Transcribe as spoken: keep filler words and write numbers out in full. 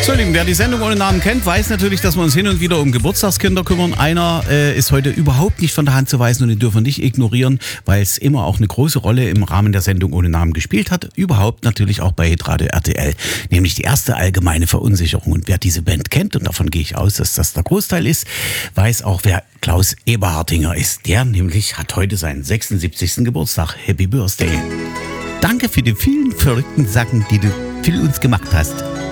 So, Lieben, wer die Sendung ohne Namen kennt, weiß natürlich, dass wir uns hin und wieder um Geburtstagskinder kümmern. Einer äh, ist heute überhaupt nicht von der Hand zu weisen und den dürfen wir nicht ignorieren, weil es immer auch eine große Rolle im Rahmen der Sendung ohne Namen gespielt hat. Überhaupt natürlich auch bei Hitradio R T L, nämlich die erste allgemeine Verunsicherung. Und wer diese Band kennt, und davon gehe ich aus, dass das der Großteil ist, weiß auch, wer Klaus Eberhardinger ist. Der nämlich hat heute seinen sechsundsiebzigsten Geburtstag. Happy Birthday. Danke für die vielen verrückten Sachen, die du für uns gemacht hast.